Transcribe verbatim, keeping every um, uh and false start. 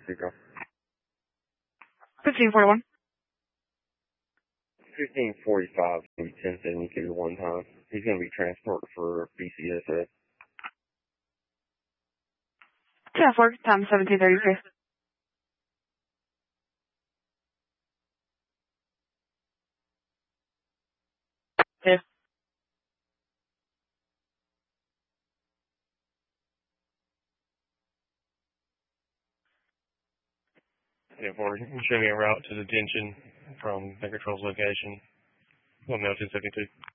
Seagull. fifteen forty-one. fifteen forty-five, maybe ten seventy-two one time. He's going to be transported for B C S S. ten four, time seventeen thirty-three. Yes. ten four, show me a route to detention from Bank Control's location. one Milton seventy-two.